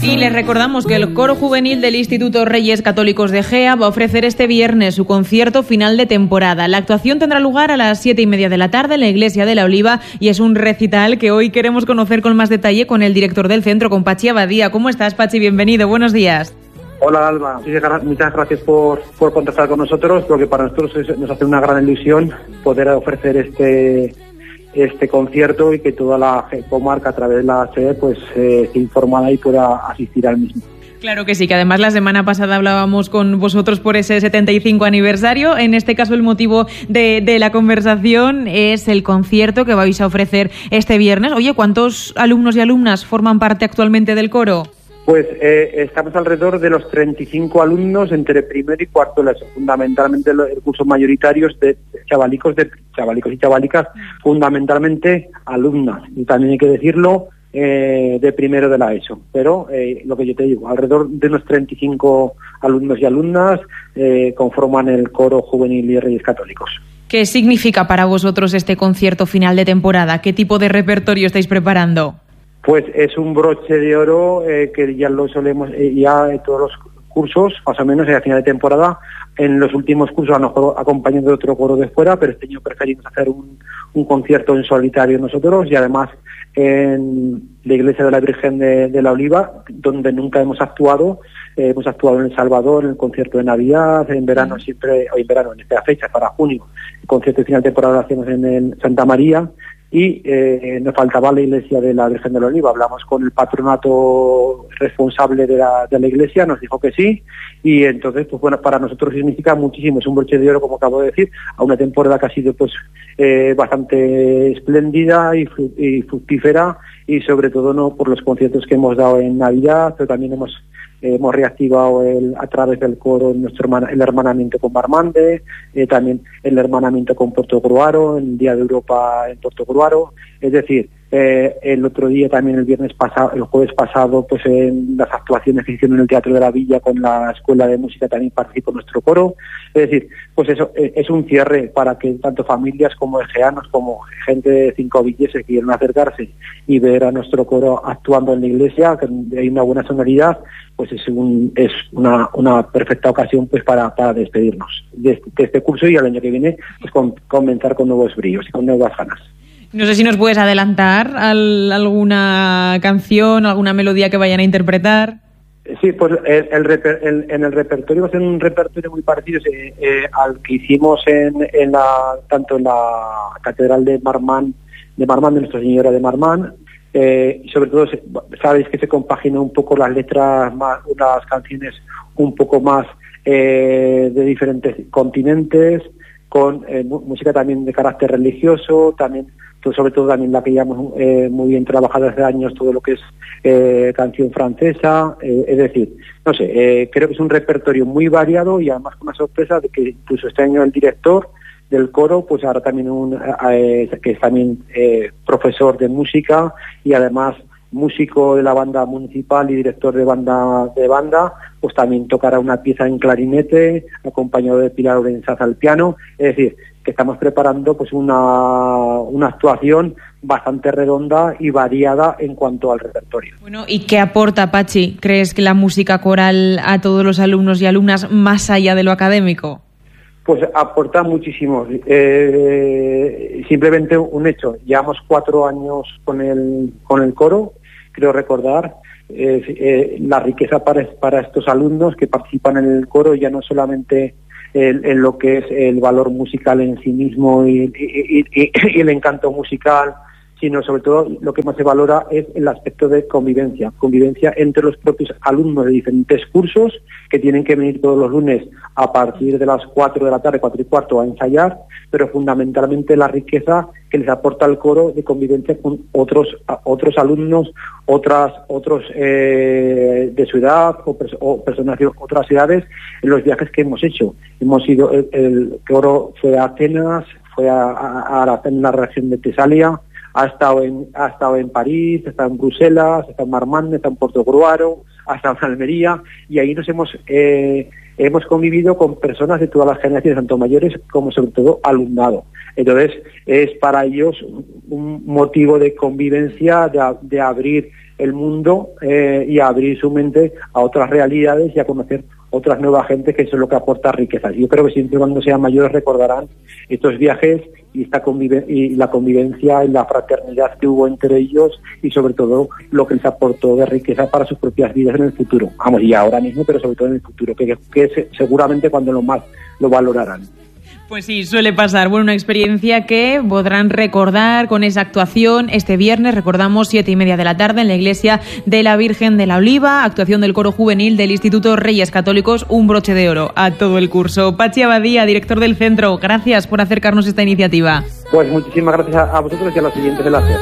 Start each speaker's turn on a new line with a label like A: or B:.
A: Y les recordamos que el Coro Juvenil del Instituto Reyes Católicos de Gea va a ofrecer este viernes su concierto final de temporada. La actuación tendrá lugar a las 7:30 de la tarde en la Iglesia de la Oliva y es un recital que hoy queremos conocer con más detalle con el director del centro, con Pachi Abadía. ¿Cómo estás, Pachi? Bienvenido, buenos días.
B: Hola, Alba. Muchas gracias por contactar con nosotros, porque para nosotros nos hace una gran ilusión poder ofrecer este concierto y que toda la comarca a través de la sede pues esté informada y pueda asistir al mismo.
A: Claro que sí, que además la semana pasada hablábamos con vosotros por ese 75 aniversario. En este caso el motivo de la conversación es el concierto que vais a ofrecer este viernes. Oye, ¿cuántos alumnos y alumnas forman parte actualmente del coro?
B: Pues estamos alrededor de los 35 alumnos entre primero y cuarto de la ESO, fundamentalmente el curso mayoritario es de chavalicos y chavalicas, fundamentalmente alumnas, y también hay que decirlo, de primero de la ESO, pero lo que yo te digo, alrededor de unos 35 alumnos y alumnas conforman el Coro Juvenil de Reyes Católicos.
A: ¿Qué significa para vosotros este concierto final de temporada? ¿Qué tipo de repertorio estáis preparando?
B: Pues es un broche de oro que ya lo solemos, ya en todos los cursos, más o menos, a final de temporada. En los últimos cursos a lo mejor acompañando de otro coro de fuera, pero este año preferimos hacer un concierto en solitario nosotros, y además en la Iglesia de la Virgen de la Oliva, donde nunca hemos actuado en El Salvador, en el concierto de Navidad, en verano siempre, o en verano, en esta fecha, para junio, el concierto de final de temporada lo hacemos en Santa María. Y nos faltaba la Iglesia de la Virgen de la Oliva. Hablamos con el patronato responsable de la iglesia, nos dijo que sí, y entonces, pues bueno, para nosotros significa muchísimo. Es un broche de oro, como acabo de decir, a una temporada que ha sido pues bastante espléndida y fructífera, y sobre todo no por los conciertos que hemos dado en Navidad, pero también hemos reactivado a través del coro el hermanamiento con Marmande, también el hermanamiento con Portogruaro, el Día de Europa en Portogruaro. Es decir, el otro día también el jueves pasado, pues en las actuaciones que hicieron en el Teatro de la Villa con la Escuela de Música también participó nuestro coro. Es decir, pues eso es un cierre para que tanto familias como egeanos como gente de Cinco Villas se quieran acercarse y ver a nuestro coro actuando en la iglesia, que hay una buena sonoridad. Pues es una perfecta ocasión pues para despedirnos de este curso, y al año que viene pues comenzar con nuevos bríos y con nuevas ganas.
A: No sé si nos puedes adelantar alguna canción, alguna melodía que vayan a interpretar.
B: Sí, pues en el repertorio va a ser un repertorio muy parecido al que hicimos tanto en la Catedral de Marmán, de Nuestra Señora de Marmán. Y sobre todo sabéis que se compaginó un poco las letras, unas canciones un poco más de diferentes continentes, con música también de carácter religioso, también sobre todo también la que llevamos muy bien trabajada hace años, todo lo que es canción francesa. Es decir, no sé, creo que es un repertorio muy variado, y además con una sorpresa de que incluso este año el director del coro, pues ahora también que es también profesor de música y además músico de la banda municipal y director de banda, pues también tocará una pieza en clarinete acompañado de Pilar Orenzaz al piano. Es decir, que estamos preparando pues una actuación bastante redonda y variada en cuanto al repertorio.
A: Bueno, ¿y qué aporta, Pachi, crees, que la música coral a todos los alumnos y alumnas más allá de lo académico?
B: Pues aporta muchísimo. Simplemente un hecho. Llevamos 4 años con el coro, creo recordar. La riqueza para estos alumnos que participan en el coro, ya no solamente en lo que es el valor musical en sí mismo y el encanto musical, sino sobre todo lo que más se valora es el aspecto de convivencia entre los propios alumnos de diferentes cursos, que tienen que venir todos los lunes a partir de las 4 de la tarde, 4:15, a ensayar, pero fundamentalmente la riqueza que les aporta el coro de convivencia con otros alumnos, otros de su edad o personas de otras edades, en los viajes que hemos hecho. Hemos ido, el coro fue a Atenas, fue en la región de Tesalia, ha estado en París, ha estado en Bruselas, ha estado en Marmande, ha estado en Portogruaro, ha estado en Almería, y ahí nos hemos convivido con personas de todas las generaciones, tanto mayores como sobre todo alumnado. Entonces es para ellos un motivo de convivencia, de abrir el mundo y a abrir su mente a otras realidades y a conocer otras nuevas gentes, que eso es lo que aporta riqueza. Yo creo que siempre cuando sean mayores recordarán estos viajes y la convivencia y la fraternidad que hubo entre ellos, y sobre todo lo que les aportó de riqueza para sus propias vidas en el futuro. Vamos, y ahora mismo, pero sobre todo en el futuro, que seguramente cuando lo más lo valorarán.
A: Pues sí, suele pasar. Bueno, una experiencia que podrán recordar con esa actuación este viernes, recordamos, 7:30 de la tarde en la Iglesia de la Virgen de la Oliva, actuación del coro juvenil del Instituto Reyes Católicos, un broche de oro a todo el curso. Pachi Abadía, director del centro, gracias por acercarnos esta iniciativa.
B: Pues muchísimas gracias a vosotros y a los siguientes de la SER.